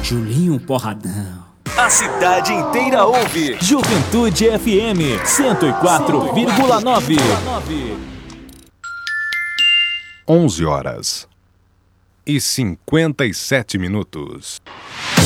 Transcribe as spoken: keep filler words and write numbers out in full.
Julinho Porradão. A cidade inteira ouve. Juventude F M cento e quatro vírgula nove. onze horas e cinquenta e sete minutos.